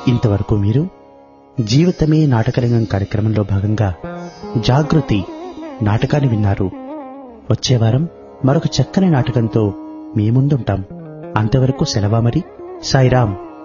ఇంతవరకు మీరు జీవితమే నాటకరంగం కార్యక్రమంలో భాగంగా జాగృతి నాటకాన్ని విన్నారు. వచ్చే వారం మరొక చక్కని నాటకంతో మీ ముందుంటాం. అంతవరకు సెలవా మరి. సాయిరాం.